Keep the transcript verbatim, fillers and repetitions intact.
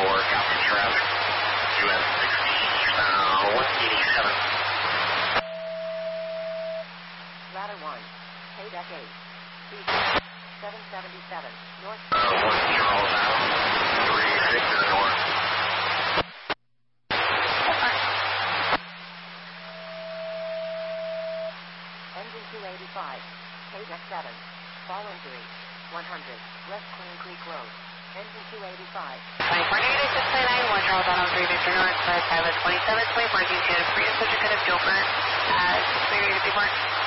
four, copy traffic. U S sixty, uh, one eighty-seven. Ladder one, K deck eight, seven seventy-seven, north. Uh, one Charles Island, three Victor north. Engine two eighty-five, K deck seven, fall injury, one hundred, West Queen Creek Road. Engine two eighty-five. twenty-four negative six nine nine, one Charles Island, three Victor north, five pilot twenty-seven, twenty-four, D C, free and subject of Gilbert, uh, six three eight,